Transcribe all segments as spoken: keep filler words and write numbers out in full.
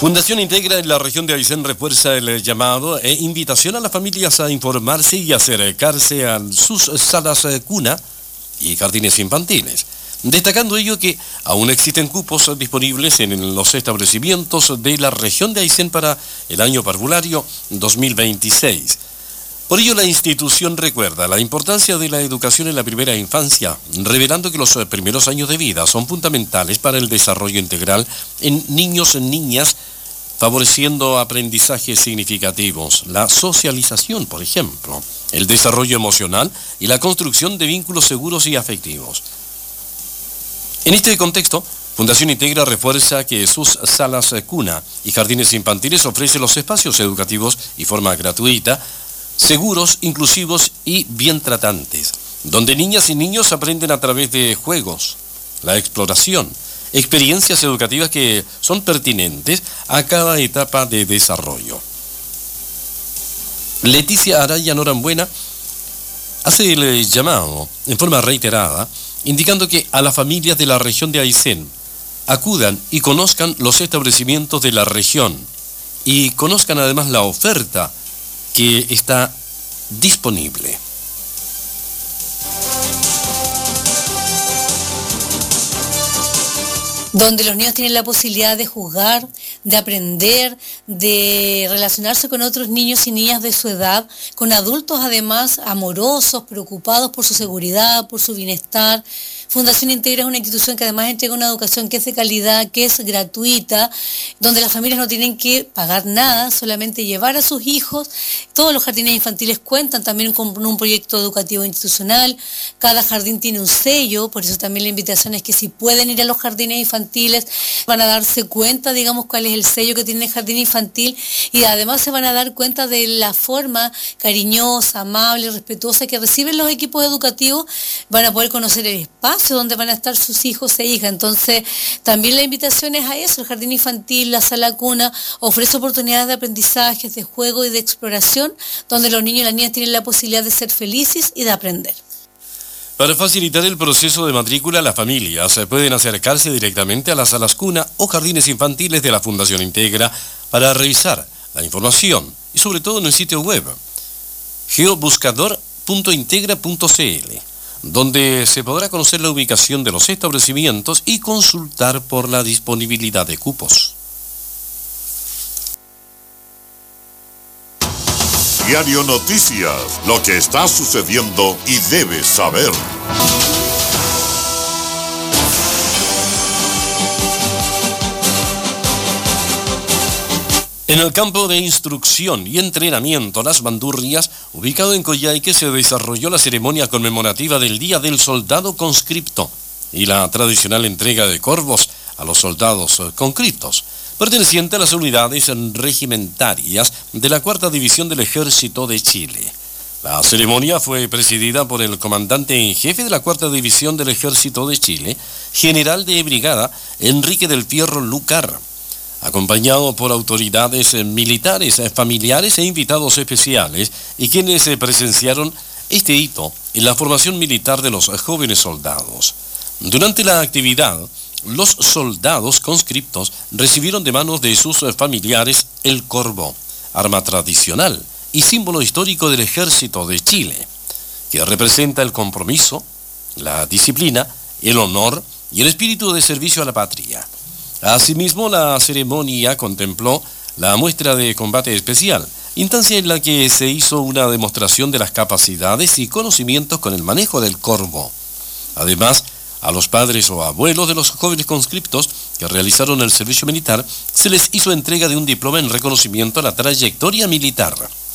Fundación Integra en la región de Aysén refuerza el llamado e invitación a las familias a informarse y acercarse a sus salas cuna y jardines infantiles, destacando ello que aún existen cupos disponibles en los establecimientos de la región de Aysén para el año parvulario dos mil veintiséis. Por ello, la institución recuerda la importancia de la educación en la primera infancia, revelando que los primeros años de vida son fundamentales para el desarrollo integral en niños y niñas, favoreciendo aprendizajes significativos, la socialización, por ejemplo, el desarrollo emocional y la construcción de vínculos seguros y afectivos. En este contexto, Fundación Integra refuerza que sus salas cuna y jardines infantiles ofrecen los espacios educativos y forma gratuita, seguros, inclusivos y bien tratantes, donde niñas y niños aprenden a través de juegos, la exploración, experiencias educativas que son pertinentes a cada etapa de desarrollo. Leticia Araya Norambuena hace el llamado en forma reiterada, indicando que a las familias de la región de Aysén acudan y conozcan los establecimientos de la región y conozcan además la oferta que está disponible. Donde los niños tienen la posibilidad de jugar, de aprender, de relacionarse con otros niños y niñas de su edad, con adultos además amorosos, preocupados por su seguridad, por su bienestar. Fundación Integra es una institución que además entrega una educación que es de calidad, que es gratuita, donde las familias no tienen que pagar nada, solamente llevar a sus hijos. Todos los jardines infantiles cuentan también con un proyecto educativo institucional. Cada jardín tiene un sello, por eso también la invitación es que si pueden ir a los jardines infantiles, van a darse cuenta, digamos, cuál es el sello que tiene el jardín infantil, y además se van a dar cuenta de la forma cariñosa, amable, respetuosa que reciben los equipos educativos. Van a poder conocer el espacio donde van a estar sus hijos e hijas. Entonces, también la invitación es a eso. El jardín infantil, la sala cuna, ofrece oportunidades de aprendizajes, de juego y de exploración, donde los niños y las niñas tienen la posibilidad de ser felices y de aprender. Para facilitar el proceso de matrícula, las familias pueden acercarse directamente a las salas cuna o jardines infantiles de la Fundación Integra para revisar la información y sobre todo en el sitio web geobuscador punto integra punto c l, donde se podrá conocer la ubicación de los establecimientos y consultar por la disponibilidad de cupos. Diario Noticias, lo que está sucediendo y debes saber. En el campo de instrucción y entrenamiento Las Bandurrias, ubicado en Coyhaique, se desarrolló la ceremonia conmemorativa del Día del Soldado Conscripto y la tradicional entrega de corvos a los soldados conscriptos, perteneciente a las unidades regimentarias de la Cuarta División del Ejército de Chile. La ceremonia fue presidida por el comandante en jefe de la Cuarta División del Ejército de Chile, general de brigada Enrique del Fierro Lucar, acompañado por autoridades militares, familiares e invitados especiales, y quienes presenciaron este hito en la formación militar de los jóvenes soldados. Durante la actividad, los soldados conscriptos recibieron de manos de sus familiares el corvo, arma tradicional y símbolo histórico del Ejército de Chile, que representa el compromiso, la disciplina, el honor y el espíritu de servicio a la patria. Asimismo, la ceremonia contempló la muestra de combate especial, instancia en la que se hizo una demostración de las capacidades y conocimientos con el manejo del corvo. Además, a los padres o abuelos de los jóvenes conscriptos que realizaron el servicio militar se les hizo entrega de un diploma en reconocimiento a la trayectoria militar.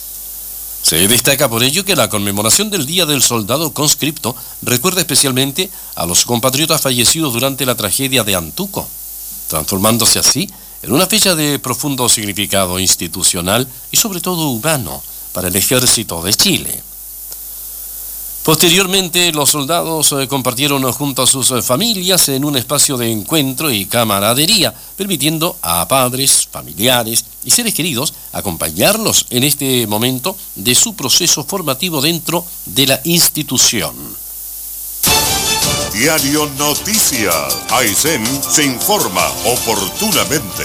Se destaca por ello que la conmemoración del Día del Soldado Conscripto recuerda especialmente a los compatriotas fallecidos durante la tragedia de Antuco, transformándose así en una fecha de profundo significado institucional y sobre todo humano para el Ejército de Chile. Posteriormente, los soldados compartieron junto a sus familias en un espacio de encuentro y camaradería, permitiendo a padres, familiares y seres queridos acompañarlos en este momento de su proceso formativo dentro de la institución. Diario Noticias. Aysén se informa oportunamente.